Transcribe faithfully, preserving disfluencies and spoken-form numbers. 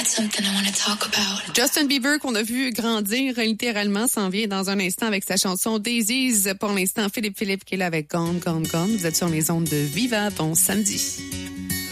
Justin Bieber, qu'on a vu grandir littéralement, s'en vient dans un instant avec sa chanson Daisies. Pour l'instant, Philippe Philippe qui est là avec Gone, Gone, Gone. Vous êtes sur les ondes de Viva. Bon samedi.